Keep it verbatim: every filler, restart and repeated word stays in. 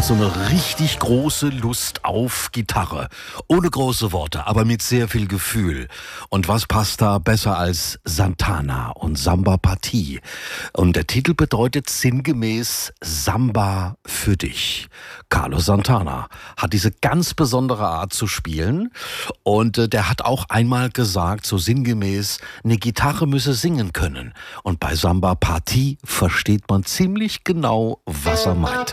so eine richtig große Lust auf Gitarre. Ohne große Worte, aber mit sehr viel Gefühl. Und was passt da besser als Santana und Samba Partie? Und der Titel bedeutet sinngemäß Samba für dich. Carlos Santana hat diese ganz besondere Art zu spielen und äh, der hat auch einmal gesagt, so sinngemäß, eine Gitarre müsse singen können. Und bei Samba Partie versteht man ziemlich genau, was er meint.